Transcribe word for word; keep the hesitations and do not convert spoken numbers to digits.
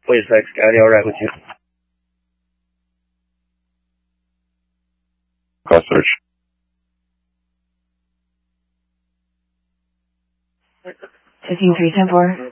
Wait a sec, Scotty, I'll ride with you. Call search. fifteen three ten four.